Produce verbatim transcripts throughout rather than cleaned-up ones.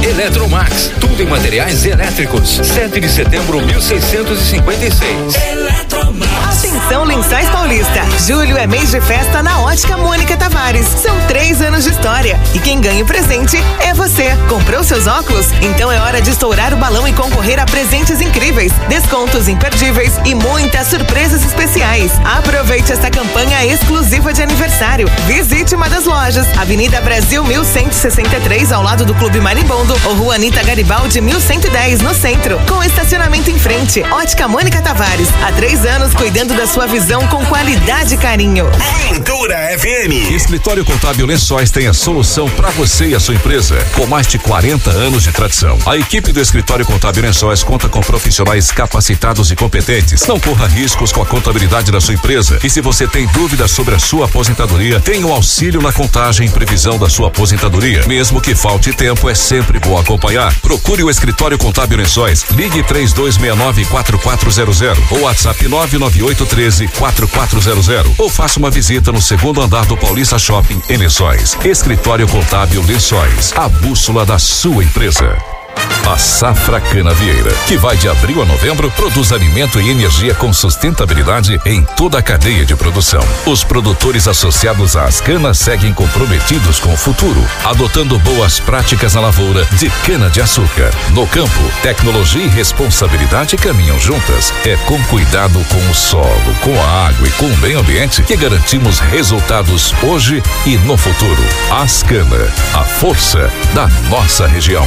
Eletromax, tudo em materiais elétricos. sete de setembro, mil seiscentos e cinquenta e seis. Eletromax. Atenção, Lençóis Paulista. Julho é mês de festa na Ótica Mônica Tavares. São três anos de história. E quem ganha o presente é você. Comprou seus óculos? Então é hora de estourar o balão e concorrer a presentes incríveis, descontos imperdíveis e muitas surpresas especiais. Aproveite esta campanha exclusiva de aniversário. Visite uma das lojas, Avenida Brasil mil cento e sessenta e três, ao lado do Clube Marimbondo, ou Rua Anita Garibaldi mil cento e dez, no centro, com estacionamento em frente. Ótica Mônica Tavares, há três anos cuidando da sua visão com qualidade e carinho. Cultura F M. Escritório Contábil Lençóis tem a solução para você e a sua empresa. Com mais de quarenta anos de tradição, a equipe do Escritório Contábil Lençóis conta com profissionais capacitados e competentes. Não corra riscos com a contabilidade da sua empresa. E se você tem dúvidas sobre a sua aposentadoria, tem um auxílio na contagem e previsão da sua aposentadoria. Mesmo que falte tempo, é sempre bom acompanhar. Procure o Escritório Contábil Lençóis. Ligue três dois seis nove quatro quatro zero zero ou WhatsApp nove nove oito um três quatro quatro zero zero ou faça uma visita no segundo andar do Paulista Shopping em Lençóis. Escritório Contábil Lençóis, a bússola da sua empresa. A Safra Canavieira, que vai de abril a novembro, produz alimento e energia com sustentabilidade em toda a cadeia de produção. Os produtores associados às canas seguem comprometidos com o futuro, adotando boas práticas na lavoura de cana-de-açúcar. No campo, tecnologia e responsabilidade caminham juntas. É com cuidado com o solo, com a água e com o meio ambiente que garantimos resultados hoje e no futuro. Ascana, a força da nossa região.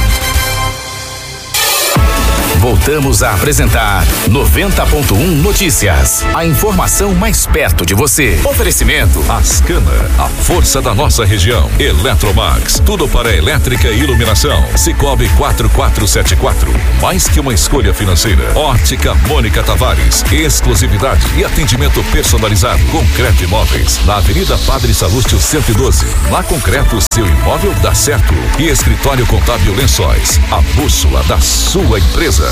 Voltamos a apresentar noventa ponto um Notícias. A informação mais perto de você. Oferecimento Ascana, a força da nossa região. Eletromax, tudo para elétrica e iluminação. Cicobi quatro quatro sete quatro, mais que uma escolha financeira. Ótica Mônica Tavares, exclusividade e atendimento personalizado. Concreto Imóveis, na Avenida Padre Salúcio cento e doze. Na Concreto, seu imóvel dá certo. E Escritório Contábil Lençóis, a bússola da sua empresa.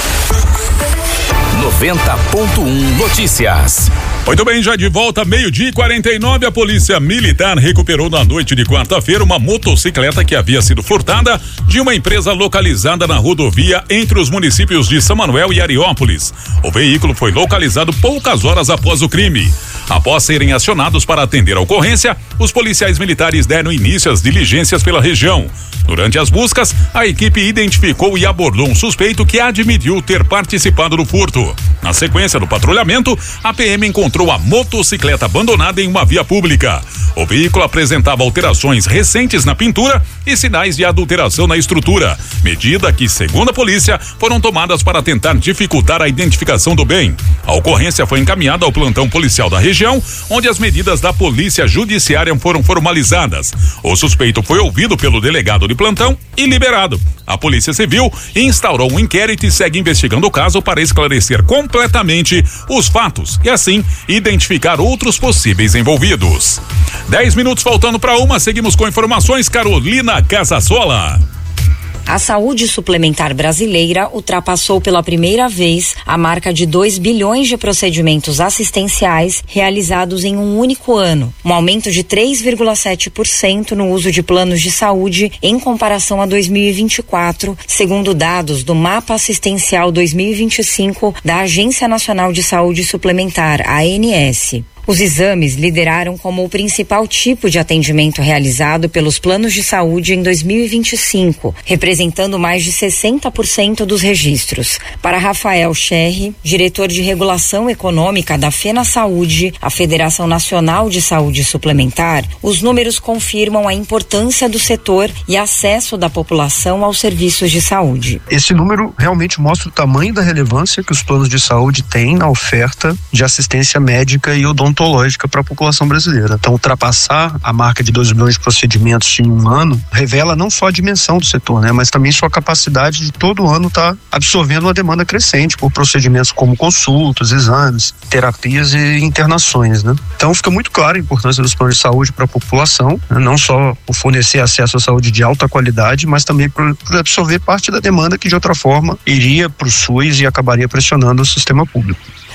noventa ponto um Notícias. Muito bem, já de volta, meio-dia e quarenta e nove, a Polícia Militar recuperou na noite de quarta-feira uma motocicleta que havia sido furtada de uma empresa localizada na rodovia entre os municípios de São Manuel e Ariópolis. O veículo foi localizado poucas horas após o crime. Após serem acionados para atender a ocorrência, os policiais militares deram início às diligências pela região. Durante as buscas, a equipe identificou e abordou um suspeito que admitiu ter participado do furto. Na sequência do patrulhamento, a P M encontrou a motocicleta abandonada em uma via pública. O veículo apresentava alterações recentes na pintura e sinais de adulteração na estrutura, medida que, segundo a polícia, foram tomadas para tentar dificultar a identificação do bem. A ocorrência foi encaminhada ao plantão policial da região, onde as medidas da polícia judiciária foram formalizadas. O suspeito foi ouvido pelo delegado de plantão e liberado. A Polícia Civil instaurou um inquérito e segue investigando o caso para esclarecer completamente os fatos e, assim, identificar outros possíveis envolvidos. Dez minutos faltando para uma, seguimos com informações. Carolina Casasola. A saúde suplementar brasileira ultrapassou pela primeira vez a marca de dois bilhões de procedimentos assistenciais realizados em um único ano, um aumento de três vírgula sete por cento no uso de planos de saúde em comparação a dois mil e vinte e quatro, segundo dados do Mapa Assistencial dois mil e vinte e cinco da Agência Nacional de Saúde Suplementar, A N S. Os exames lideraram como o principal tipo de atendimento realizado pelos planos de saúde em dois mil e vinte e cinco, representando mais de sessenta por cento dos registros. Para Rafael Scherri, diretor de regulação econômica da Fena Saúde, a Federação Nacional de Saúde Suplementar, os números confirmam a importância do setor e acesso da população aos serviços de saúde. Esse número realmente mostra o tamanho da relevância que os planos de saúde têm na oferta de assistência médica e odontológica para a população brasileira. Então, ultrapassar a marca de dois milhões de procedimentos em um ano revela não só a dimensão do setor, né, mas também sua capacidade de todo ano estar tá absorvendo uma demanda crescente por procedimentos como consultas, exames, terapias e internações, né? Então, fica muito clara a importância dos planos de saúde para a população, né, não só por fornecer acesso à saúde de alta qualidade, mas também por, por absorver parte da demanda que de outra forma iria para o SUS e acabaria pressionando o sistema público.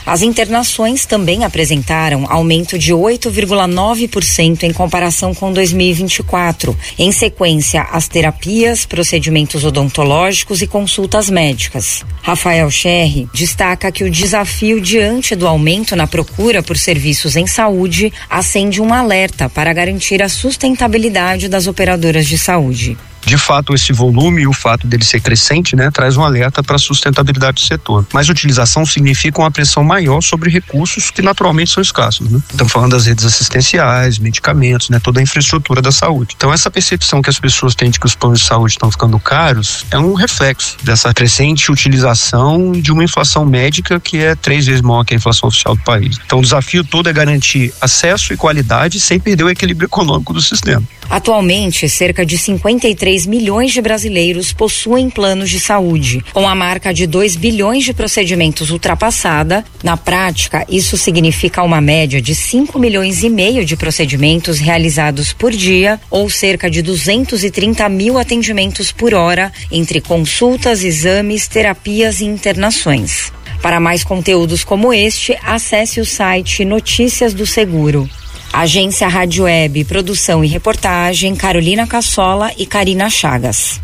As internações também apresentaram aumento de oito vírgula nove por cento em comparação com dois mil e vinte e quatro. Em sequência, as terapias, procedimentos odontológicos e consultas médicas. Rafael Scherri destaca que o desafio diante do aumento na procura por serviços em saúde acende um alerta para garantir a sustentabilidade das operadoras de saúde. De fato, esse volume e o fato dele ser crescente, né, traz um alerta para a sustentabilidade do setor. Mas utilização significa uma pressão maior sobre recursos que naturalmente são escassos, né? Estamos falando das redes assistenciais, medicamentos, né, toda a infraestrutura da saúde. Então, essa percepção que as pessoas têm de que os planos de saúde estão ficando caros é um reflexo dessa crescente utilização de uma inflação médica que é três vezes maior que a inflação oficial do país. Então, o desafio todo é garantir acesso e qualidade sem perder o equilíbrio econômico do sistema. Atualmente, cerca de cinquenta e três milhões de brasileiros possuem planos de saúde, com a marca de dois bilhões de procedimentos ultrapassada. Na prática, isso significa uma média de cinco milhões e meio de procedimentos realizados por dia, ou cerca de duzentos e trinta mil atendimentos por hora, entre consultas, exames, terapias e internações. Para mais conteúdos como este, acesse o site Notícias do Seguro. Agência Rádio Web, produção e reportagem, Carolina Cassola e Karina Chagas.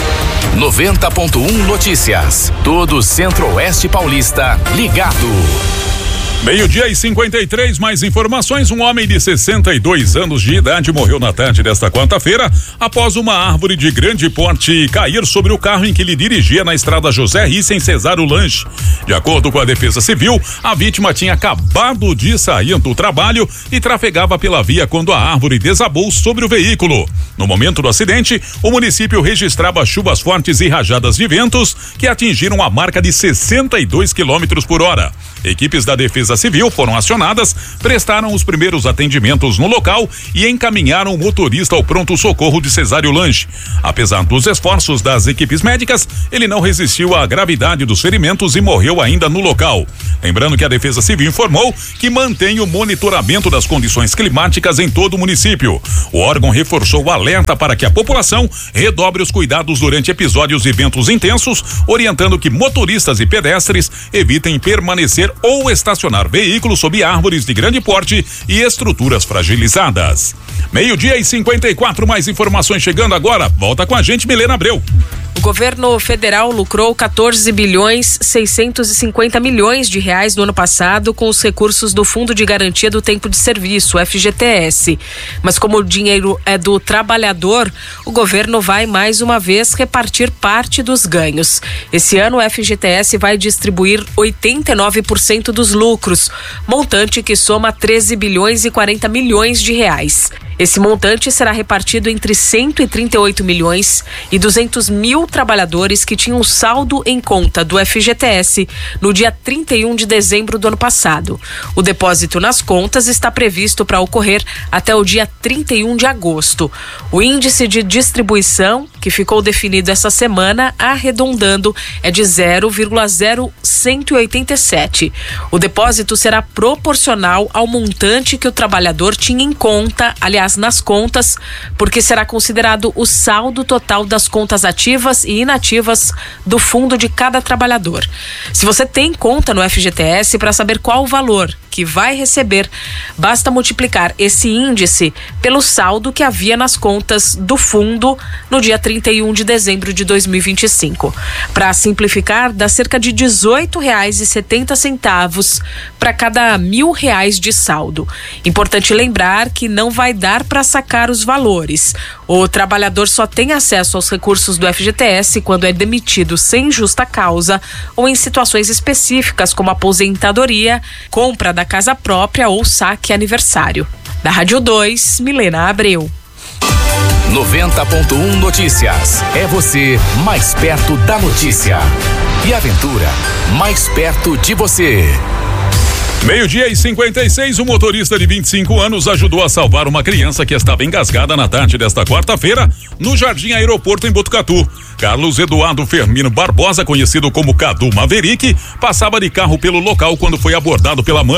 noventa ponto um Notícias. Todo o Centro-Oeste Paulista ligado. Meio-dia e cinquenta e três, mais informações. Um homem de sessenta e dois anos de idade morreu na tarde desta quarta-feira após uma árvore de grande porte cair sobre o carro em que ele dirigia na estrada José Risse, em Cesário Lanche. De acordo com a Defesa Civil, a vítima tinha acabado de sair do trabalho e trafegava pela via quando a árvore desabou sobre o veículo. No momento do acidente, o município registrava chuvas fortes e rajadas de ventos que atingiram a marca de sessenta e dois quilômetros por hora. Equipes da Defesa Civil foram acionadas, prestaram os primeiros atendimentos no local e encaminharam o motorista ao pronto-socorro de Cesário Lanche. Apesar dos esforços das equipes médicas, ele não resistiu à gravidade dos ferimentos e morreu ainda no local. Lembrando que a Defesa Civil informou que mantém o monitoramento das condições climáticas em todo o município. O órgão reforçou o alerta para que a população redobre os cuidados durante episódios e ventos intensos, orientando que motoristas e pedestres evitem permanecer ou estacionar veículos sob árvores de grande porte e estruturas fragilizadas. Meio-dia e cinquenta e quatro, mais informações chegando agora. Volta com a gente, Milena Abreu. O governo federal lucrou quatorze bilhões seiscentos e cinquenta milhões de reais no ano passado com os recursos do Fundo de Garantia do Tempo de Serviço, F G T S. Mas como o dinheiro é do trabalhador, o governo vai mais uma vez repartir parte dos ganhos. Esse ano o F G T S vai distribuir oitenta e nove por cento dos lucros, montante que soma treze bilhões e quarenta milhões de reais. Esse montante será repartido entre cento e trinta e oito milhões e duzentos mil trabalhadores que tinham saldo em conta do F G T S no dia trinta e um de dezembro do ano passado. O depósito nas contas está previsto para ocorrer até o dia trinta e um de agosto. O índice de distribuição, que ficou definido essa semana, arredondando, é de zero vírgula zero cento e oitenta e sete. O depósito será proporcional ao montante que o trabalhador tinha em conta, aliás, nas contas, porque será considerado o saldo total das contas ativas e inativas do fundo de cada trabalhador. Se você tem conta no F G T S, para saber qual o valor que vai receber, basta multiplicar esse índice pelo saldo que havia nas contas do fundo no dia trinta e um de dezembro de dois mil e vinte e cinco. Para simplificar, dá cerca de dezoito reais e setenta centavos para cada mil reais de saldo. Importante lembrar que não vai dar para sacar os valores. O trabalhador só tem acesso aos recursos do F G T S quando é demitido sem justa causa ou em situações específicas como aposentadoria, compra da casa própria ou saque aniversário. Da Rádio dois, Milena Abreu. noventa ponto um Notícias. É você mais perto da notícia. E Aventura, mais perto de você. Meio-dia e cinquenta e seis, o motorista de vinte e cinco anos ajudou a salvar uma criança que estava engasgada na tarde desta quarta-feira no Jardim Aeroporto, em Botucatu. Carlos Eduardo Fermino Barbosa, conhecido como Cadu Maverick, passava de carro pelo local quando foi abordado pela mãe.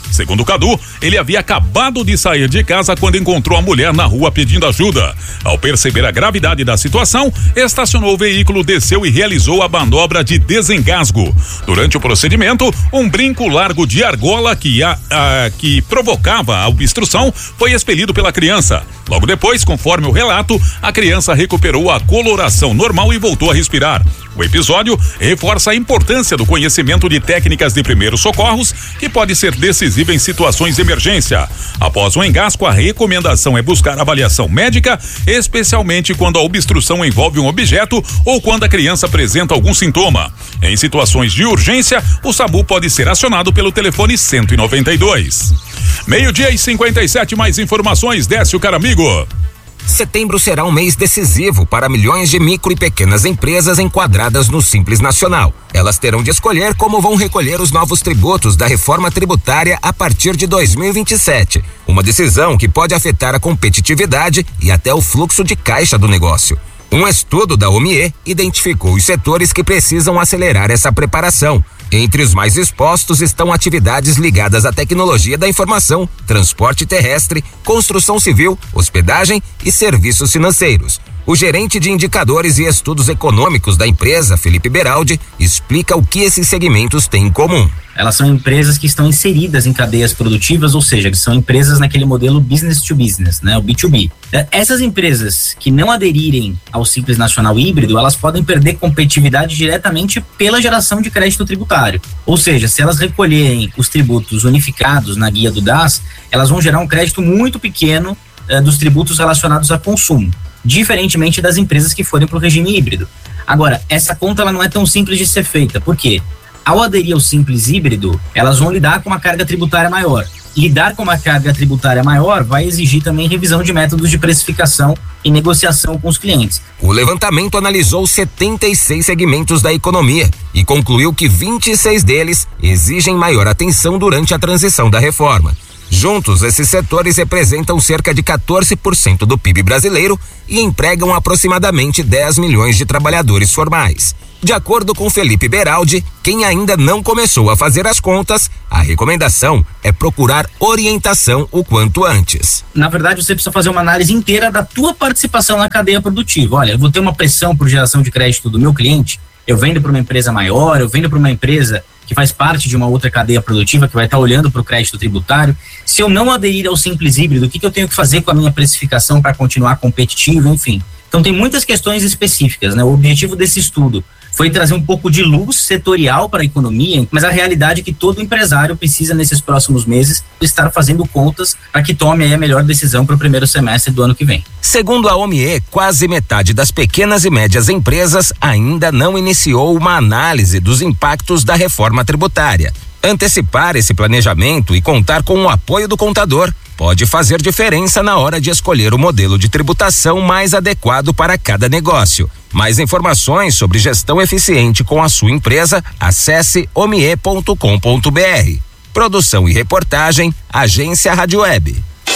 Segundo Cadu, ele havia acabado de sair de casa quando encontrou a mulher na rua pedindo ajuda. Ao perceber a gravidade da situação, estacionou o veículo, desceu e realizou a manobra de desengasgo. Durante o procedimento, um brinco largo de argola que, a, a, que provocava a obstrução foi expelido pela criança. Logo depois, conforme o relato, a criança recuperou a coloração normal e voltou a respirar. O episódio reforça a importância do conhecimento de técnicas de primeiros socorros, que pode ser decisiva em situações de emergência. Após o engasgo, a recomendação é buscar avaliação médica, especialmente quando a obstrução envolve um objeto ou quando a criança apresenta algum sintoma. Em situações de urgência, o SAMU pode ser acionado pelo telefone cento e noventa e dois. Meio-dia e cinquenta e sete, mais informações, Décio Caramigo. Setembro será um mês decisivo para milhões de micro e pequenas empresas enquadradas no Simples Nacional. Elas terão de escolher como vão recolher os novos tributos da reforma tributária a partir de dois mil e vinte e sete. Uma decisão que pode afetar a competitividade e até o fluxo de caixa do negócio. Um estudo da O M I E identificou os setores que precisam acelerar essa preparação. Entre os mais expostos estão atividades ligadas à tecnologia da informação, transporte terrestre, construção civil, hospedagem e serviços financeiros. O gerente de indicadores e estudos econômicos da empresa, Felipe Beraldi, explica o que esses segmentos têm em comum. Elas são empresas que estão inseridas em cadeias produtivas, ou seja, que são empresas naquele modelo business to business, né, o B dois B. Essas empresas que não aderirem ao Simples Nacional híbrido, elas podem perder competitividade diretamente pela geração de crédito tributário. Ou seja, se elas recolherem os tributos unificados na guia do D A S, elas vão gerar um crédito muito pequeno eh, dos tributos relacionados a consumo, diferentemente das empresas que forem para o regime híbrido. Agora, essa conta ela não é tão simples de ser feita, por quê? Ao aderir ao Simples híbrido, elas vão lidar com uma carga tributária maior. Lidar com uma carga tributária maior vai exigir também revisão de métodos de precificação e negociação com os clientes. O levantamento analisou setenta e seis segmentos da economia e concluiu que vinte e seis deles exigem maior atenção durante a transição da reforma. Juntos, esses setores representam cerca de quatorze por cento do P I B brasileiro e empregam aproximadamente dez milhões de trabalhadores formais. De acordo com Felipe Beraldi, quem ainda não começou a fazer as contas, a recomendação é procurar orientação o quanto antes. Na verdade, você precisa fazer uma análise inteira da tua participação na cadeia produtiva. Olha, eu vou ter uma pressão por geração de crédito do meu cliente, eu vendo para uma empresa maior, eu vendo para uma empresa que faz parte de uma outra cadeia produtiva que vai estar olhando para o crédito tributário. Se eu não aderir ao Simples híbrido, o que, que eu tenho que fazer com a minha precificação para continuar competitivo, enfim. Então tem muitas questões específicas, né? O objetivo desse estudo foi trazer um pouco de luz setorial para a economia, mas a realidade é que todo empresário precisa nesses próximos meses estar fazendo contas para que tome aí a melhor decisão para o primeiro semestre do ano que vem. Segundo a O M I E, quase metade das pequenas e médias empresas ainda não iniciou uma análise dos impactos da reforma tributária. Antecipar esse planejamento e contar com o apoio do contador pode fazer diferença na hora de escolher o modelo de tributação mais adequado para cada negócio. Mais informações sobre gestão eficiente com a sua empresa, acesse omie ponto com ponto br. Produção e reportagem, Agência Rádio Web.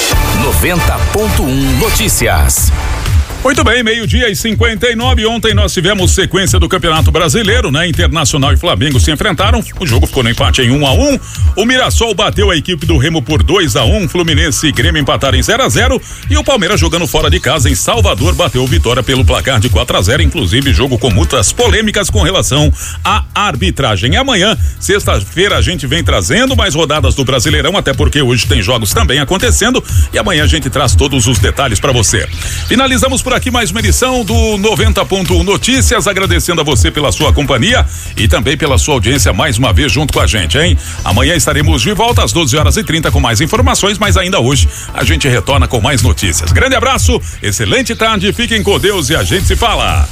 noventa ponto um Notícias. Muito bem, meio-dia e cinquenta e nove. Ontem nós tivemos sequência do Campeonato Brasileiro, né? Internacional e Flamengo se enfrentaram. O jogo ficou no empate em um a um. O Mirassol bateu a equipe do Remo por dois a um. Fluminense e Grêmio empataram em zero a zero. E o Palmeiras, jogando fora de casa em Salvador, bateu vitória pelo placar de quatro a zero. Inclusive, jogo com muitas polêmicas com relação à arbitragem. E amanhã, sexta-feira, a gente vem trazendo mais rodadas do Brasileirão, até porque hoje tem jogos também acontecendo. E amanhã a gente traz todos os detalhes para você. Finalizamos por aqui mais uma edição do noventa ponto um Notícias, agradecendo a você pela sua companhia e também pela sua audiência mais uma vez junto com a gente, hein? Amanhã estaremos de volta às doze horas e trinta com mais informações, mas ainda hoje a gente retorna com mais notícias. Grande abraço, excelente tarde, fiquem com Deus e a gente se fala.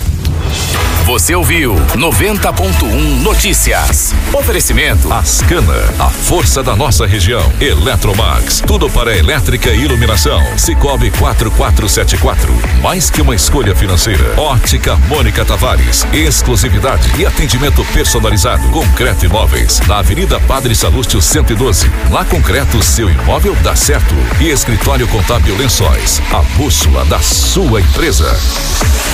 Você ouviu noventa ponto um Notícias. Oferecimento Ascana, a força da nossa região. Eletromax, tudo para elétrica e iluminação. Cicobi quatro quatro sete quatro. Mais que uma escolha financeira. Ótica Mônica Tavares, exclusividade e atendimento personalizado. Concreto Imóveis, na Avenida Padre Salúcio cento e doze. Na Concreto, seu imóvel dá certo. E Escritório Contábil Lençóis, a bússola da sua empresa.